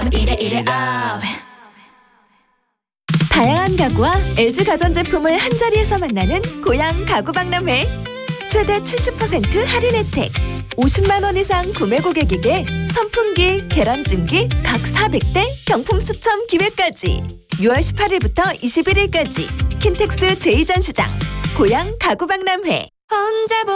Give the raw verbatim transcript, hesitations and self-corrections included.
이래 이래 업. 다양한 가구와 엘지 가전제품을 한자리에서 만나는 고양 가구박람회. 최대 칠십 퍼센트 할인 혜택. 오십만 원 이상 구매 고객에게 선풍기, 계란찜기 각 사백 대 경품 추첨 기회까지. 유월 십팔일부터 이십일일까지 킨텍스 제이 전시장 고양 가구박람회. 혼자